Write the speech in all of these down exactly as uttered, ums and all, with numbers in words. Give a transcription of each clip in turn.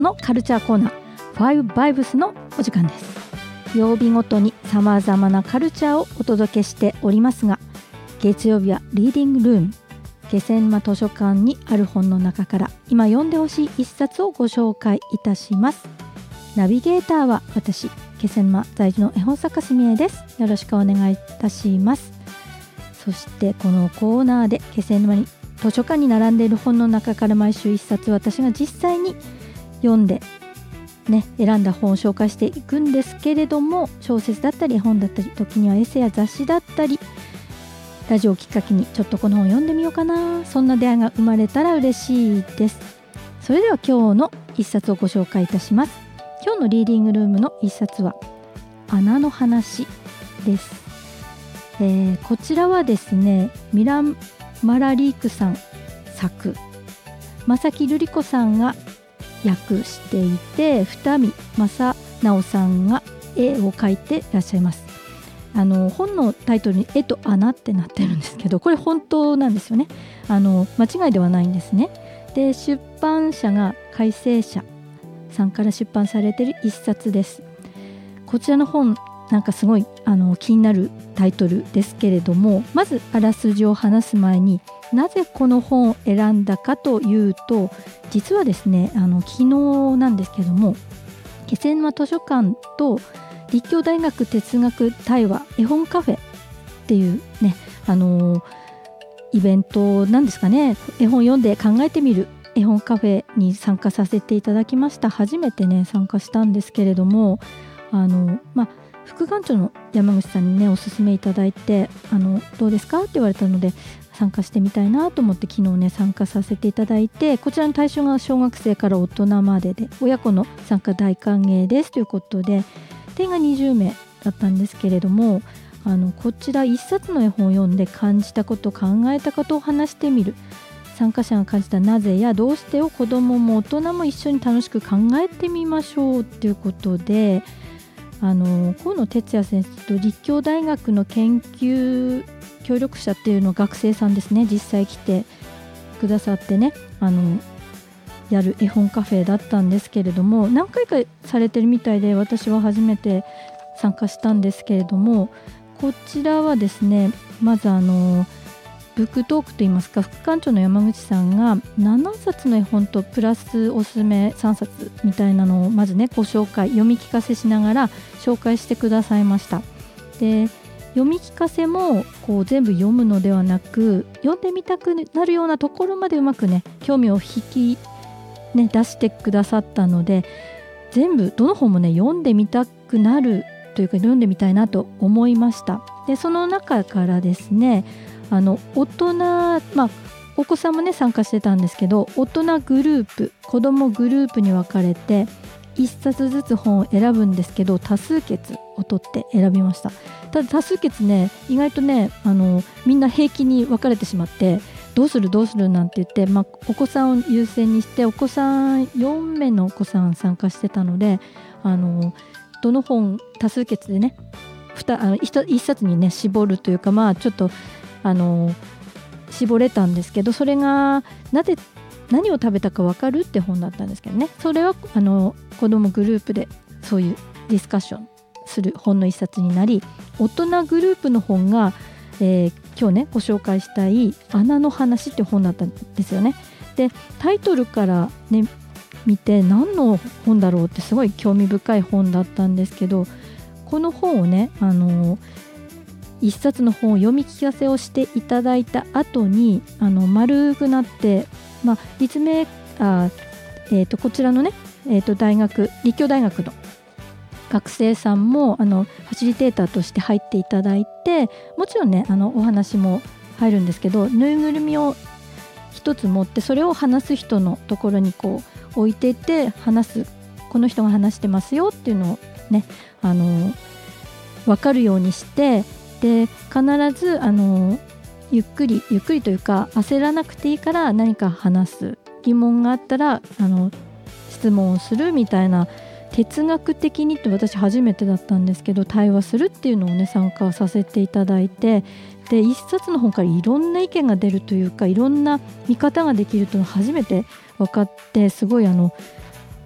のカルチャーコーナーファイブバイブスのお時間です。曜日ごとにさまざまなカルチャーをお届けしておりますが、月曜日はリーディングルーム、気仙沼図書館にある本の中から今読んでほしい一冊をご紹介いたします。ナビゲーターは私、気仙沼在住の絵本作家すみえです。よろしくお願いいたします。そしてこのコーナーで気仙沼に図書館に並んでいる本の中から毎週一冊私が実際に読んで、ね、選んだ本を紹介していくんですけれども、小説だったり絵本だったり、時にはエッセイや雑誌だったり、ラジオをきっかけにちょっとこの本を読んでみようかな、そんな出会いが生まれたら嬉しいです。それでは今日の一冊をご紹介いたします。今日のリーディングルームの一冊は穴の話です。えー、こちらはですね、ミランマラリークさん作、正木瑠璃子さんが訳していて、二見正直さんが絵を描いていらっしゃいます。あの本のタイトルに絵と穴ってなってるんですけど、これ本当なんですよね。あの間違いではないんですね。で、出版社が改正社さんから出版されている一冊です。こちらの本、なんかすごいあの気になるタイトルですけれども、まずあらすじを話す前に、なぜこの本を選んだかというと、実はですね、あの昨日なんですけども、気仙沼図書館と立教大学哲学対話絵本カフェっていうね、あのイベントなんですかね、絵本読んで考えてみる絵本カフェに参加させていただきました。初めてね参加したんですけれども、あのまあ副館長の山口さんにねおすすめいただいて、あのどうですかって言われたので参加してみたいなと思って昨日ね参加させていただいて、こちらの対象が小学生から大人までで、親子の参加大歓迎ですということで、定員がにじゅうめいだったんですけれども、あのこちら一冊の絵本を読んで感じたこと、考えたことを話してみる、参加者が感じたなぜやどうしてを子どもも大人も一緒に楽しく考えてみましょうということで、あの河野哲也先生と立教大学の研究協力者っていうの学生さんですね、実際来てくださってね、あのやる絵本カフェだったんですけれども、何回かされてるみたいで私は初めて参加したんですけれども、こちらはですね、まずあのブックトークといいますか、副館長の山口さんがななさつの絵本とプラスおすすめさんさつみたいなのをまずねご紹介、読み聞かせしながら紹介してくださいました。で、読み聞かせもこう全部読むのではなく、読んでみたくなるようなところまでうまくね興味を引き、ね、出してくださったので、全部どの本もね読んでみたくなるというか読んでみたいなと思いました。で、その中からですね、あの大人、まあお子さんもね参加してたんですけど、大人グループ、子どもグループに分かれていっさつずつ本を選ぶんですけど、多数決を取って選びました。ただ多数決ね、意外とねあのみんな平気に分かれてしまって、どうするどうするなんて言って、まあ、お子さんを優先にして、お子さんよんめいのお子さん参加してたので、あのどの本多数決でねあの 1, 1冊にね絞るというか、まあちょっとあの絞れたんですけど、それがなぜ何を食べたか分かるって本だったんですけどね、それはあの子どもグループでそういうディスカッションする本の一冊になり、大人グループの本が、えー、今日ねご紹介したい穴の話っていう本だったんですよね。で、タイトルからね見て何の本だろうってすごい興味深い本だったんですけど、この本をねあの一冊の本を読み聞かせをしていただいた後に、あの丸くなって、まあ、立命あ、えー、とこちらのね、えー、と大学立教大学の学生さんもあのファシリテーターとして入っていただいて、もちろんねあのお話も入るんですけど、ぬいぐるみを一つ持って、それを話す人のところにこう置いていって話す、この人が話してますよっていうのをねあの分かるようにして、で必ずあのゆっくりゆっくりというか焦らなくていいから何か話す、疑問があったらあの質問をするみたいな、哲学的にって私初めてだったんですけど、対話するっていうのをね参加させていただいて、で一冊の本からいろんな意見が出るというか、いろんな見方ができるというのを初めて分かって、すごいあの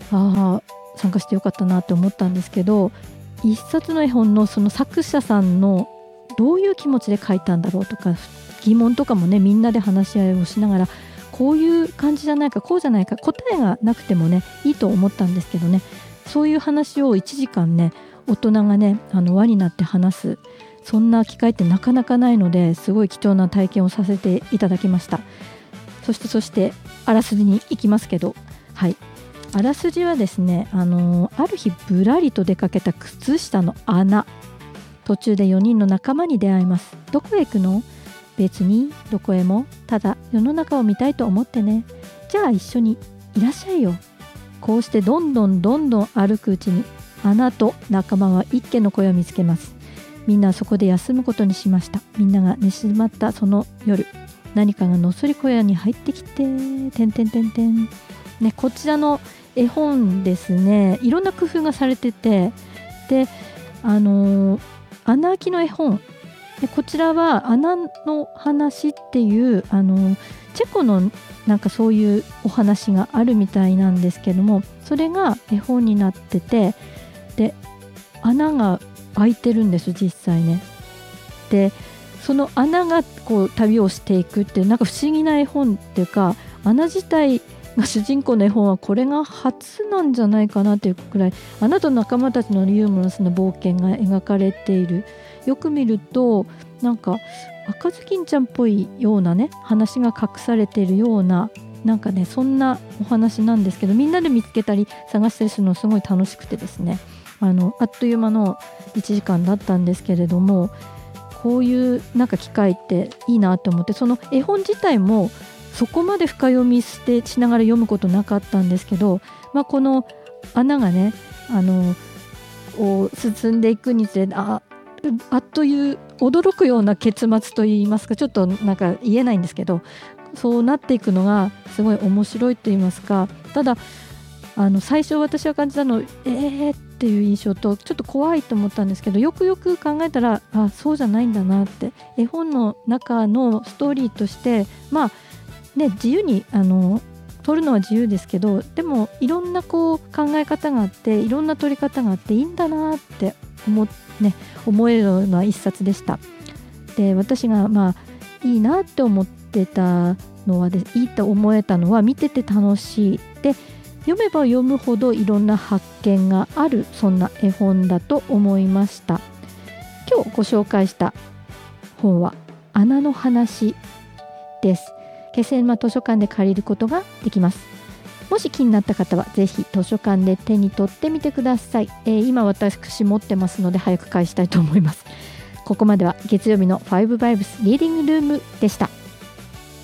ああ参加してよかったなって思ったんですけど、一冊の絵本のその作者さんのどういう気持ちで書いたんだろうとか疑問とかもね、みんなで話し合いをしながら、こういう感じじゃないかこうじゃないか、答えがなくてもねいいと思ったんですけどね、そういう話をいちじかんね大人がねあの輪になって話す、そんな機会ってなかなかないので、すごい貴重な体験をさせていただきました。そしてそしてあらすじに行きますけど、はい、あらすじはですね、あのーある日ぶらりと出かけた靴下の穴、途中でよにんの仲間に出会います。どこへ行くの？別にどこへも、ただ世の中を見たいと思ってね。じゃあ一緒にいらっしゃいよ。こうしてどんどんどんどん歩くうちに、穴と仲間は一軒の小屋を見つけます。みんなはそこで休むことにしました。みんなが寝静まったその夜、何かがのっそり小屋に入ってきて、てんてんてんてんね、こちらの絵本ですね、いろんな工夫がされてて、であのー、穴あきの絵本で、こちらは穴の話っていうあのチェコのなんかそういうお話があるみたいなんですけども、それが絵本になってて、で穴が開いてるんです実際ね。でその穴がこう旅をしていくっていう、なんか不思議な絵本っていうか、穴自体が主人公の絵本はこれが初なんじゃないかなっていうくらい、穴と仲間たちのユーモラスな冒険が描かれている。よく見るとなんか赤ずきんちゃんっぽいようなね話が隠されているような、なんかねそんなお話なんですけど、みんなで見つけたり探したりするのすごい楽しくてですね、あのあっという間のいちじかんだったんですけれども、こういうなんか機会っていいなと思って、その絵本自体もそこまで深読みしてしながら読むことなかったんですけど、まあ、この穴がねあのを進んでいくにつれて、ああっという驚くような結末といいますか、ちょっとなんか言えないんですけど、そうなっていくのがすごい面白いと言いますか、ただあの最初私が感じたのえーっていう印象と、ちょっと怖いと思ったんですけど、よくよく考えたらあそうじゃないんだなって、絵本の中のストーリーとしてまあね自由にあの撮るのは自由ですけど、でもいろんなこう考え方があって、いろんな撮り方があっていいんだなって思,、ね、思えるような一冊でした。で私がまあいいなって思ってたのはでいいと思えたのは、見てて楽しいで、読めば読むほどいろんな発見がある、そんな絵本だと思いました。今日ご紹介した本は穴の話です。気仙沼図書館で借りることができます。もし気になった方はぜひ図書館で手に取ってみてください。えー、今私持ってますので早く返したいと思います。ここまでは月曜日のファイブバイブスリーディングルームでした。